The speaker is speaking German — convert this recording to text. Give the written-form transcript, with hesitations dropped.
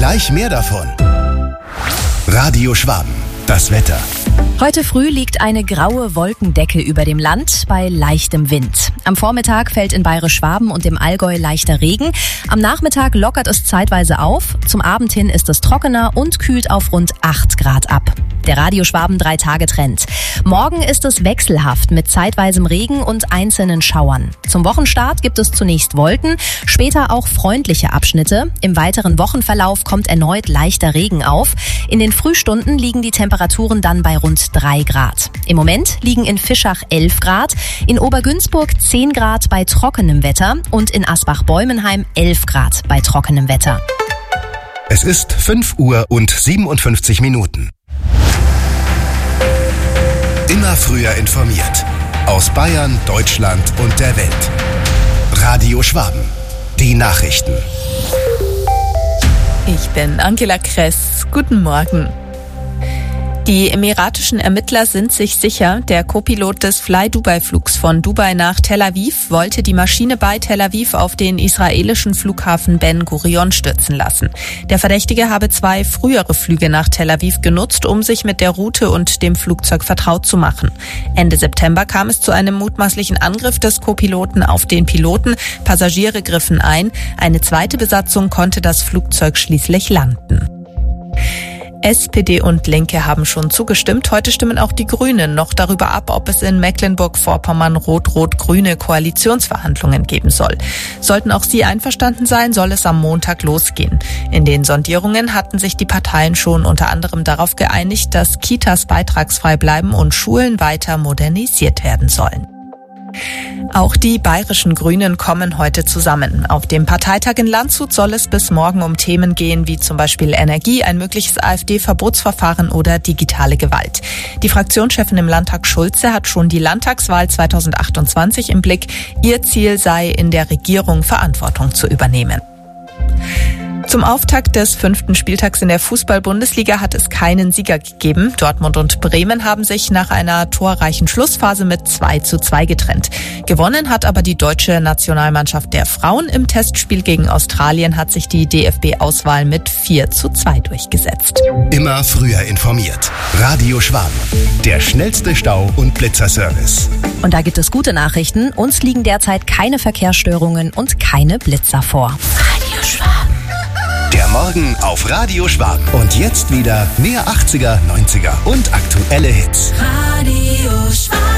Gleich mehr davon. Radio Schwaben, das Wetter. Heute früh liegt eine graue Wolkendecke über dem Land bei leichtem Wind. Am Vormittag fällt in Bayerisch-Schwaben und dem Allgäu leichter Regen. Am Nachmittag lockert es zeitweise auf. Zum Abend hin ist es trockener und kühlt auf rund 8 Grad ab. Der Radio Schwaben 3-Tage-Trend. Morgen ist es wechselhaft mit zeitweisem Regen und einzelnen Schauern. Zum Wochenstart gibt es zunächst Wolken, später auch freundliche Abschnitte. Im weiteren Wochenverlauf kommt erneut leichter Regen auf. In den Frühstunden liegen die Temperaturen dann bei rund 3 Grad. Im Moment liegen in Fischach 11 Grad, in Obergünzburg 10 Grad bei trockenem Wetter und in Asbach-Bäumenheim 11 Grad bei trockenem Wetter. Es ist 5 Uhr und 57 Minuten. Immer früher informiert. Aus Bayern, Deutschland und der Welt. Radio Schwaben. Die Nachrichten. Ich bin Angela Kress. Guten Morgen. Die emiratischen Ermittler sind sich sicher, der Co-Pilot des Fly-Dubai-Flugs von Dubai nach Tel Aviv wollte die Maschine bei Tel Aviv auf den israelischen Flughafen Ben Gurion stürzen lassen. Der Verdächtige habe 2 frühere Flüge nach Tel Aviv genutzt, um sich mit der Route und dem Flugzeug vertraut zu machen. Ende September kam es zu einem mutmaßlichen Angriff des Co-Piloten auf den Piloten. Passagiere griffen ein. Eine zweite Besatzung konnte das Flugzeug schließlich landen. SPD und Linke haben schon zugestimmt. Heute stimmen auch die Grünen noch darüber ab, ob es in Mecklenburg-Vorpommern rot-rot-grüne Koalitionsverhandlungen geben soll. Sollten auch sie einverstanden sein, soll es am Montag losgehen. In den Sondierungen hatten sich die Parteien schon unter anderem darauf geeinigt, dass Kitas beitragsfrei bleiben und Schulen weiter modernisiert werden sollen. Auch die bayerischen Grünen kommen heute zusammen. Auf dem Parteitag in Landshut soll es bis morgen um Themen gehen, wie zum Beispiel Energie, ein mögliches AfD-Verbotsverfahren oder digitale Gewalt. Die Fraktionschefin im Landtag Schulze hat schon die Landtagswahl 2028 im Blick. Ihr Ziel sei, in der Regierung Verantwortung zu übernehmen. Zum Auftakt des 5. Spieltags in der Fußball-Bundesliga hat es keinen Sieger gegeben. Dortmund und Bremen haben sich nach einer torreichen Schlussphase mit 2:2 getrennt. Gewonnen hat aber die deutsche Nationalmannschaft der Frauen. Im Testspiel gegen Australien hat sich die DFB-Auswahl mit 4:2 durchgesetzt. Immer früher informiert. Radio Schwaben. Der schnellste Stau- und Blitzerservice. Und da gibt es gute Nachrichten. Uns liegen derzeit keine Verkehrsstörungen und keine Blitzer vor. Radio Schwaben. Der Morgen auf Radio Schwaben. Und jetzt wieder mehr 80er, 90er und aktuelle Hits. Radio Schwaben.